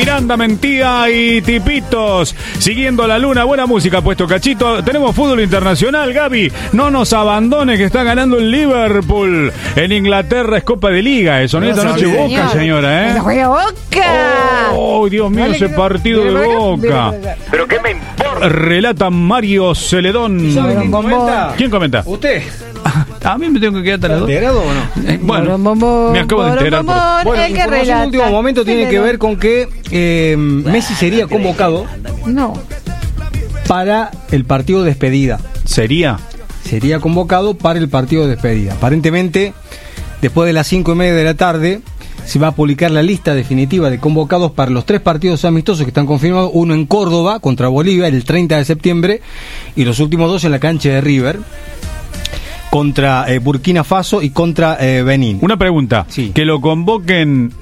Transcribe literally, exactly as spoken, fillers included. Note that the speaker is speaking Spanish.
Miranda, Mentía y Tipitos, siguiendo la luna, buena música, puesto Cachito. Tenemos fútbol internacional, Gaby, no nos abandone que está ganando el Liverpool. En Inglaterra es Copa de Liga, eso, esta noche Boca, señor. Señora, ¿eh? ¡Juega Boca! Oh, Dios mío, ese partido de Boca. ¿Pero qué me importa? Relata Mario Celedón. ¿Sabe quién comenta? ¿Quién comenta? ¿Usted? A mí me tengo que quedar hasta las dos. ¿Enterado o no? Eh, bueno, me acabo de enterar. Por... Bueno, el que información relata. de último momento tiene que ver con que eh, Messi sería convocado No. para el partido de despedida. ¿Sería? Sería convocado para el partido de despedida. Aparentemente, después de las cinco y media de la tarde, se va a publicar la lista definitiva de convocados para los tres partidos amistosos que están confirmados. Uno en Córdoba contra Bolivia el treinta de septiembre y los últimos dos en la cancha de River contra eh, Burkina Faso y contra eh, Benín. Una pregunta, sí. que lo convoquen